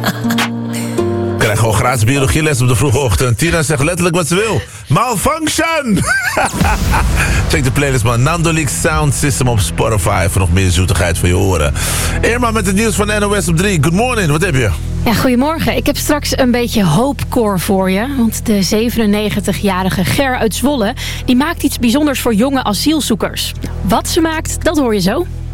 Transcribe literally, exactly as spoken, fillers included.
Ik krijg gewoon gratis biologieles op de vroege ochtend. Tina zegt letterlijk wat ze wil. Malfunction! Check de playlist man. Nando Leaks Sound System op Spotify voor nog meer zoetigheid van je oren. Irma met het nieuws van N O S op drie. Good morning, wat heb je? Ja, goedemorgen. Ik heb straks een beetje hoopcore voor je. Want de zevenennegentigjarige Ger uit Zwolle... die maakt iets bijzonders voor jonge asielzoekers. Wat ze maakt, dat hoor je zo.